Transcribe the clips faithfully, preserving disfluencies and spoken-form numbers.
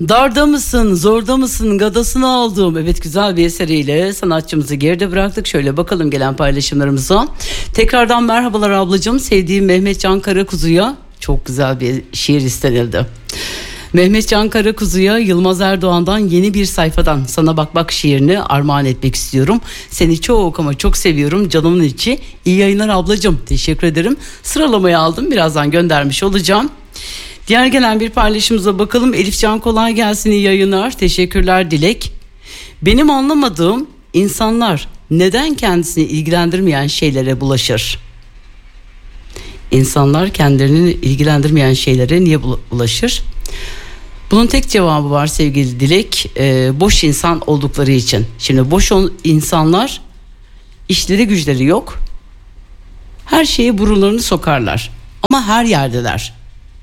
Darda mısın, zorda mısın, gadasını aldım. Evet, güzel bir eseriyle sanatçımızı geride bıraktık. Şöyle bakalım gelen paylaşımlarımıza. Tekrardan merhabalar ablacığım. Sevdiğim Mehmetcan Karakuzu'ya çok güzel bir şiir istenildi. Mehmetcan Karakuzu'ya Yılmaz Erdoğan'dan yeni bir sayfadan Sana Bak Bak şiirini armağan etmek istiyorum. Seni çok ama çok seviyorum canımın içi. İyi yayınlar ablacığım. Teşekkür ederim. Sıralamayı aldım. Birazdan göndermiş olacağım. Diğer gelen bir paylaşımıza bakalım. Elifcan kolay gelsin, iyi yayınlar. Teşekkürler Dilek. Benim anlamadığım, insanlar neden kendisini ilgilendirmeyen şeylere bulaşır? İnsanlar kendilerini ilgilendirmeyen şeylere niye bulaşır? Bunun tek cevabı var sevgili Dilek. Ee, boş insan oldukları için. Şimdi boş insanlar, işleri güçleri yok. Her şeye burunlarını sokarlar. Ama her yerdeler.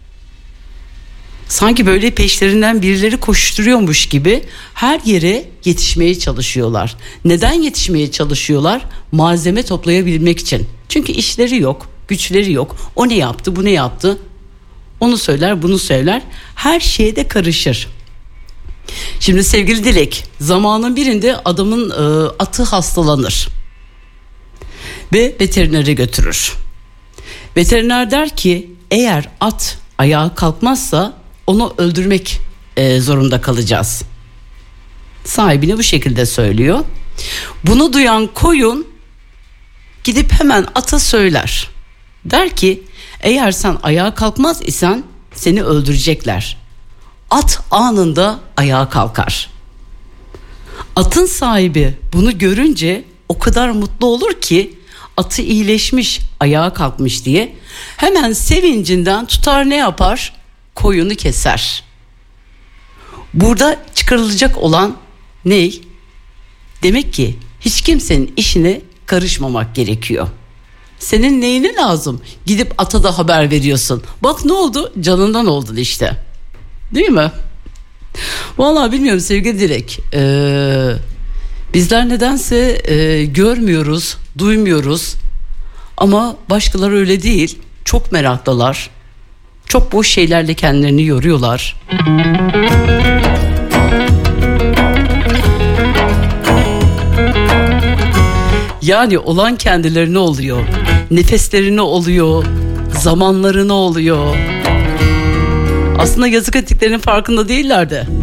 Sanki böyle peşlerinden birileri koşturuyormuş gibi her yere yetişmeye çalışıyorlar. Neden yetişmeye çalışıyorlar? Malzeme toplayabilmek için. Çünkü işleri yok, güçleri yok. O ne yaptı, bu ne yaptı? Onu söyler, bunu söyler. Her şeye de karışır. Şimdi sevgili Dilek, zamanın birinde adamın e, atı hastalanır. Ve veterinere götürür. Veteriner der ki eğer at ayağa kalkmazsa onu öldürmek e, zorunda kalacağız. Sahibine bu şekilde söylüyor. Bunu duyan koyun gidip hemen ata söyler. Der ki eğer sen ayağa kalkmaz isen seni öldürecekler. At anında ayağa kalkar. Atın sahibi bunu görünce o kadar mutlu olur ki atı iyileşmiş, ayağa kalkmış diye hemen sevincinden tutar ne yapar? Koyunu keser. Burada çıkarılacak olan ne? Demek ki hiç kimsenin işine karışmamak gerekiyor. Senin neyine lazım? Gidip ata da haber veriyorsun. Bak ne oldu? Canından oldun işte. Değil mi? Vallahi bilmiyorum sevgili Dilek. Ee, bizler nedense e, görmüyoruz, duymuyoruz. Ama başkaları öyle değil. Çok meraklılar. Çok boş şeylerle kendilerini yoruyorlar. Yani olan kendilerine oluyor. Nefeslerine oluyor. Zamanlarına oluyor. Aslında yazık ettiklerinin farkında değiller de.